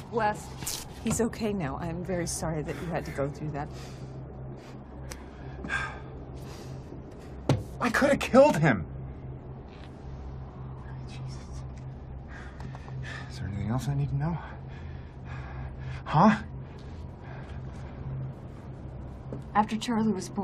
Wes, he's okay now. I'm very sorry that you had to go through that. I could have killed him. Jesus. Is there anything else I need to know? Huh? After Charlie was born,